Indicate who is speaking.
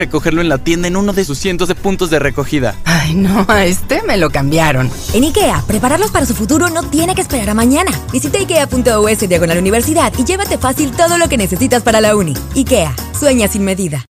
Speaker 1: recogerlo en la tienda en uno de sus cientos de puntos de recogida.
Speaker 2: Ay, no, a este me lo cambiaron.
Speaker 3: En IKEA, prepararlos para su futuro no tiene que esperar a mañana. Visita ikea.us/universidad y llévate fácil todo lo que necesitas para la uni. IKEA, sueña sin medida.